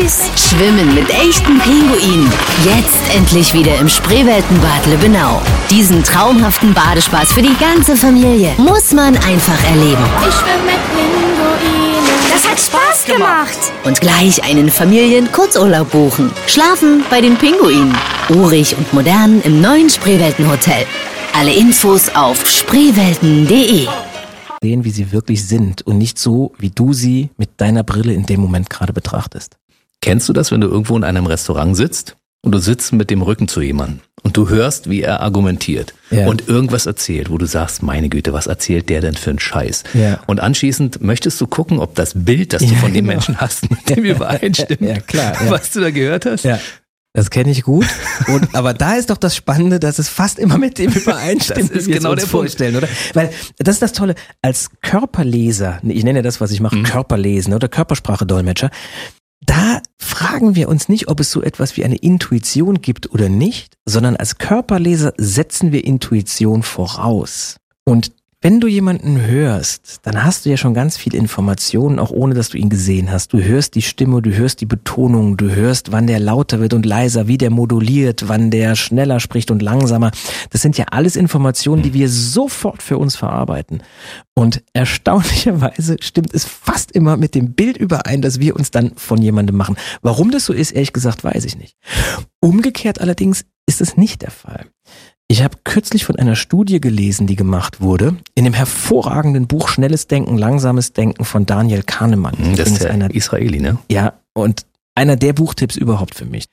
süß. Schwimmen mit echten Pinguinen. Jetzt endlich wieder im Spreeweltenbad Lübbenau. Diesen traumhaften Badespaß für die ganze Familie muss man einfach erleben. Ich schwimme mit Pinguinen. Das hat Spaß gemacht. Und gleich einen Familien-Kurzurlaub buchen. Schlafen bei den Pinguinen. Urig und modern im neuen Spreeweltenhotel. Alle Infos auf spreewelten.de. Sehen, wie sie wirklich sind und nicht so, wie du sie mit deiner Brille in dem Moment gerade betrachtest. Kennst du das, wenn du irgendwo in einem Restaurant sitzt und du sitzt mit dem Rücken zu jemandem und du hörst, wie er argumentiert und irgendwas erzählt, wo du sagst, meine Güte, was erzählt der denn für einen Scheiß? Ja. Und anschließend möchtest du gucken, ob das Bild, das du von dem Menschen hast, mit dem übereinstimmt, was du da gehört hast? Ja. Das kenne ich gut. Aber da ist doch das Spannende, dass es fast immer mit dem übereinstimmt, das ist genau der vorstellen, oder? Weil das ist das Tolle, als Körperleser, ich nenne das, was ich mache, Körperlesen oder Körpersprache-Dolmetscher, da fragen wir uns nicht, ob es so etwas wie eine Intuition gibt oder nicht, sondern als Körperleser setzen wir Intuition voraus. Und wenn du jemanden hörst, dann hast du ja schon ganz viel Informationen, auch ohne, dass du ihn gesehen hast. Du hörst die Stimme, du hörst die Betonung, du hörst, wann der lauter wird und leiser, wie der moduliert, wann der schneller spricht und langsamer. Das sind ja alles Informationen, die wir sofort für uns verarbeiten. Und erstaunlicherweise stimmt es fast immer mit dem Bild überein, das wir uns dann von jemandem machen. Warum das so ist, ehrlich gesagt, weiß ich nicht. Umgekehrt allerdings ist es nicht der Fall. Ich habe kürzlich von einer Studie gelesen, die gemacht wurde, in dem hervorragenden Buch Schnelles Denken, Langsames Denken von Daniel Kahnemann. Das ist einer Israeli, ne? Ja, und einer der Buchtipps überhaupt für mich.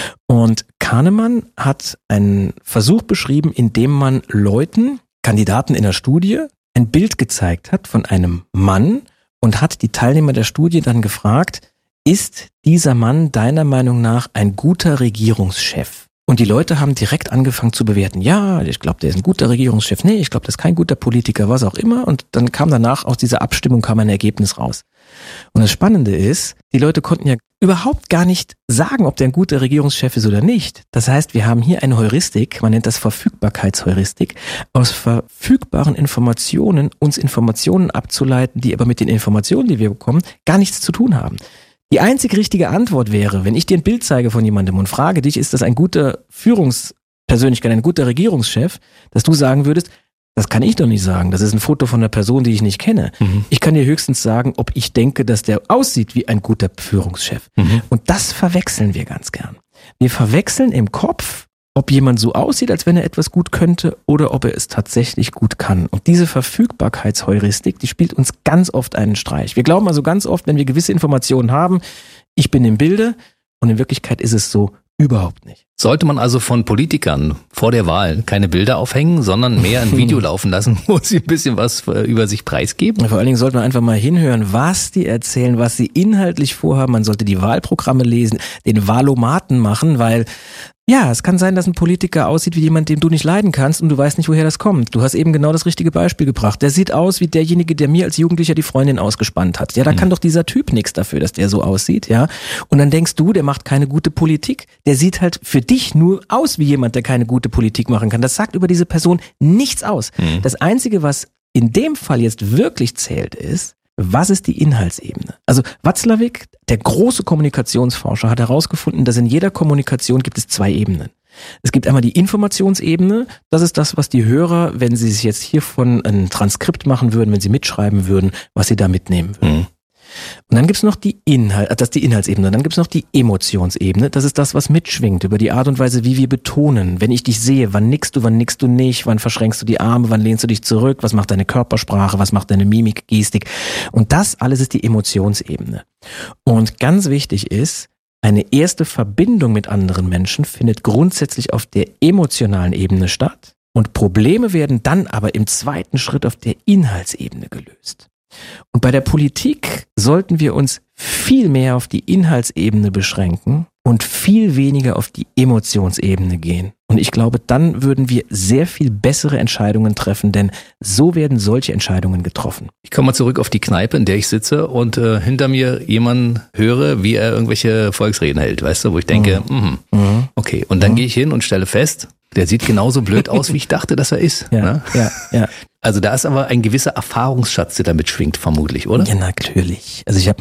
Und Kahnemann hat einen Versuch beschrieben, in dem man Leuten, Kandidaten in der Studie, ein Bild gezeigt hat von einem Mann und hat die Teilnehmer der Studie dann gefragt, ist dieser Mann deiner Meinung nach ein guter Regierungschef? Und die Leute haben direkt angefangen zu bewerten. Ja, ich glaube, der ist ein guter Regierungschef. Nee, ich glaube, das ist kein guter Politiker, was auch immer. Und dann kam danach aus dieser Abstimmung ein Ergebnis raus. Und das Spannende ist, die Leute konnten ja überhaupt gar nicht sagen, ob der ein guter Regierungschef ist oder nicht. Das heißt, wir haben hier eine Heuristik, man nennt das Verfügbarkeitsheuristik, aus verfügbaren Informationen uns Informationen abzuleiten, die aber mit den Informationen, die wir bekommen, gar nichts zu tun haben. Die einzig richtige Antwort wäre, wenn ich dir ein Bild zeige von jemandem und frage dich, ist das ein guter Führungspersönlichkeit, ein guter Regierungschef, dass du sagen würdest, das kann ich doch nicht sagen, das ist ein Foto von einer Person, die ich nicht kenne. Ich kann dir höchstens sagen, ob ich denke, dass der aussieht wie ein guter Führungschef. Und das verwechseln wir ganz gern. Wir verwechseln im Kopf, ob jemand so aussieht, als wenn er etwas gut könnte oder ob er es tatsächlich gut kann. Und diese Verfügbarkeitsheuristik, die spielt uns ganz oft einen Streich. Wir glauben also ganz oft, wenn wir gewisse Informationen haben, ich bin im Bilde, und in Wirklichkeit ist es so überhaupt nicht. Sollte man also von Politikern vor der Wahl keine Bilder aufhängen, sondern mehr ein Video laufen lassen, wo sie ein bisschen was über sich preisgeben? Vor allen Dingen sollte man einfach mal hinhören, was die erzählen, was sie inhaltlich vorhaben. Man sollte die Wahlprogramme lesen, den Wahlomaten machen, weil ja, es kann sein, dass ein Politiker aussieht wie jemand, den du nicht leiden kannst und du weißt nicht, woher das kommt. Du hast eben genau das richtige Beispiel gebracht. Der sieht aus wie derjenige, der mir als Jugendlicher die Freundin ausgespannt hat. Ja, da kann doch dieser Typ nichts dafür, dass der so aussieht, ja. Und dann denkst du, der macht keine gute Politik. Der sieht halt für dich nur aus wie jemand, der keine gute Politik machen kann. Das sagt über diese Person nichts aus. Das Einzige, was in dem Fall jetzt wirklich zählt, ist, was ist die Inhaltsebene? Also Watzlawick, der große Kommunikationsforscher, hat herausgefunden, dass in jeder Kommunikation gibt es zwei Ebenen. Es gibt einmal die Informationsebene, das ist das, was die Hörer, wenn sie sich jetzt hiervon ein Transkript machen würden, wenn sie mitschreiben würden, was sie da mitnehmen würden. Und dann gibt's noch das ist die Inhaltsebene. Dann gibt's noch die Emotionsebene. Das ist das, was mitschwingt über die Art und Weise, wie wir betonen. Wenn ich dich sehe, wann nickst du nicht, wann verschränkst du die Arme, wann lehnst du dich zurück, was macht deine Körpersprache, was macht deine Mimik, Gestik. Und das alles ist die Emotionsebene. Und ganz wichtig ist, eine erste Verbindung mit anderen Menschen findet grundsätzlich auf der emotionalen Ebene statt. Und Probleme werden dann aber im zweiten Schritt auf der Inhaltsebene gelöst. Und bei der Politik sollten wir uns viel mehr auf die Inhaltsebene beschränken und viel weniger auf die Emotionsebene gehen. Und ich glaube, dann würden wir sehr viel bessere Entscheidungen treffen, denn so werden solche Entscheidungen getroffen. Ich komme mal zurück auf die Kneipe, in der ich sitze und hinter mir jemanden höre, wie er irgendwelche Volksreden hält, weißt du, wo ich denke, okay. Und dann gehe ich hin und stelle fest, der sieht genauso blöd aus, wie ich dachte, dass er ist. Ja, ne? ja. Also da ist aber ein gewisser Erfahrungsschatz, der damit schwingt, vermutlich, oder? Ja, natürlich. Also ich habe